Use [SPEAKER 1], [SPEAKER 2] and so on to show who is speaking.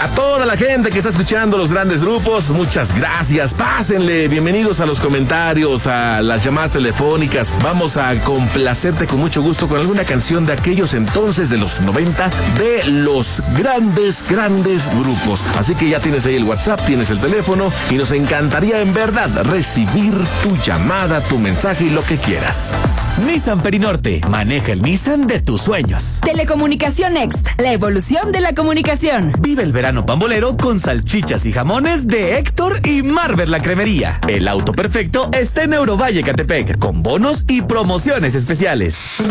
[SPEAKER 1] A toda la gente que está escuchando los grandes grupos, muchas gracias. Pásenle, bienvenidos a los comentarios, a las llamadas telefónicas. Vamos a complacerte con mucho gusto con alguna canción de aquellos entonces de los 90, de los grandes grupos. Así que ya tienes ahí el WhatsApp, tienes el teléfono y nos encantaría en verdad recibir tu llamada, tu mensaje y lo que quieras.
[SPEAKER 2] Nissan Perinorte, maneja el Nissan de tus sueños.
[SPEAKER 3] Telecomunicación Next, la evolución de la comunicación.
[SPEAKER 2] Vive el verano pambolero con salchichas y jamones de Héctor y Marver la Cremería. El auto perfecto está en Eurovalle Catepec, con bonos y promociones especiales.